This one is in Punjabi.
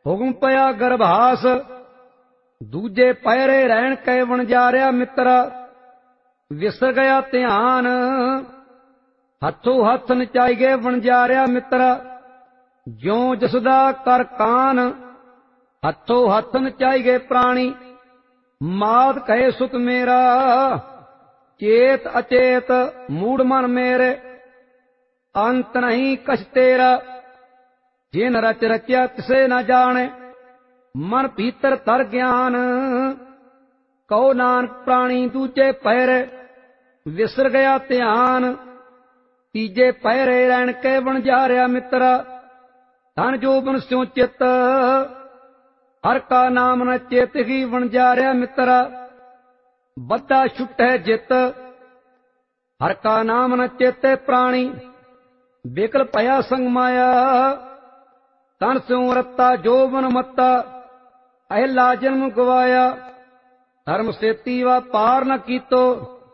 ਹੁਕਮ ਪਿਆ ਗਰਭਾਸ, ਦੂਜੇ ਪਹਿਰੇ ਰਹਿਣ ਕੈ ਵਣਜਾਰਿਆ ਮਿੱਤਰਾ। ਵਿਸਰ ਗਿਆ ਧਿਆਨ, ਹੱਥੋਂ ਹੱਥ ਨਚਾਈ ਗਏ ਵਣਜਾਰਿਆ ਮਿੱਤਰਾ। ਜਿਉ ਜਸਦਾ ਕਰ ਕਾਨ, ਹੱਥੋਂ ਹੱਥ ਨਚਾਈ ਗਏ ਪ੍ਰਾਣੀ। ਮਾਤ ਕਹੇ ਸੁਤ ਮੇਰਾ, ਚੇਤ ਅਚੇਤ ਮੂੜ ਮਨ ਮੇਰੇ। ਅੰਤ ਨਹੀਂ ਕਛ ਤੇਰਾ, ਜਿਨ ਰਚ ਰਚਿਆ ਤਿਸੇ ਨਾ ਜਾਣੇ। ਮਨ ਭੀਤਰ ਤਰ ਗਿਆਨ, ਕਹੋ ਨਾਨਕ ਪ੍ਰਾਣੀ ਦੂਜੇ ਪਹਿਰੇ। ਵਿਸਰ ਗਿਆ ਧਿਆਨ, ਤੀਜੇ ਪਹਿਰੇ ਰਹਿਣ ਕੇ ਵਣਜਾਰਿਆ ਮਿੱਤਰਾ। ਧਨ ਜੋਬਨ ਸਿਉ ਚਿੱਤ, ਹਰ ਕਾ ਨਾਮ ਨ ਚੇਤ ਹੀ ਵਣਜਾਰਿਆ ਮਿੱਤਰਾ। ਬੱਧਾ ਛੁਟੈ ਜਿਤ, ਹਰ ਕਾ ਨਾਮ ਨ ਚੇਤੇ ਪ੍ਰਾਣੀ। ਬਿਕਲ ਭਇਆ ਸੰਗ ਮਾਇਆ, ਤਨ ਸਿਉ ਰਤਾ ਜੋਬਨ ਮੱਤਾ। ਅਹਿਲਾ ਜਨਮ ਗਵਾਇਆ, ਧਰਮ ਸੇਤੀ ਵਾ ਪਾਰ ਨ ਕੀਤੋ।